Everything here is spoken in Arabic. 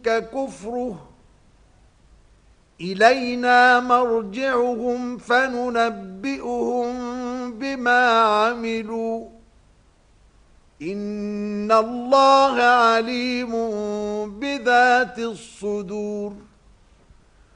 يحزنك كفره إلينا مرجعهم فننبئهم بما عملوا إن الله عليم بذات الصدور